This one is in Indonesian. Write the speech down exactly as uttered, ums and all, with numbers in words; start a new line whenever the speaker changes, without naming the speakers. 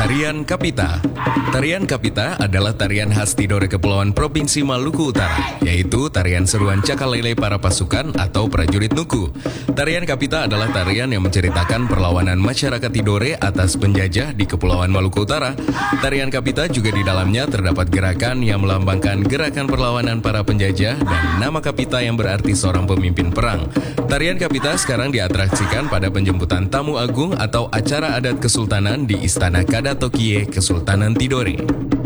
Tarian Kapita. Tarian Kapita adalah tarian khas Tidore Kepulauan Provinsi Maluku Utara, yaitu tarian seruan cakalele para pasukan atau prajurit Nuku. Tarian Kapita adalah tarian yang menceritakan perlawanan masyarakat Tidore atas penjajah di Kepulauan Maluku Utara. Tarian Kapita juga di dalamnya terdapat gerakan yang melambangkan gerakan perlawanan para penjajah dan nama Kapita yang berarti seorang pemimpin perang. Tarian Kapita sekarang diatraksikan pada penjemputan tamu agung atau acara adat kesultanan di Istana Kada Tokye Kesultanan Tidore.